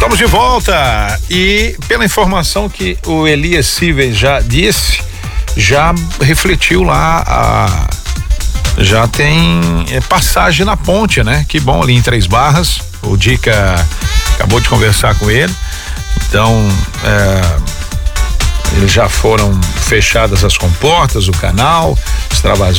Estamos de volta e pela informação que o Elias Cíveis já disse, já refletiu lá, já tem passagem na ponte, né? Que bom, ali em Três Barras, o Dica acabou de conversar com ele, então eles já foram fechadas as comportas, o canal, extravasou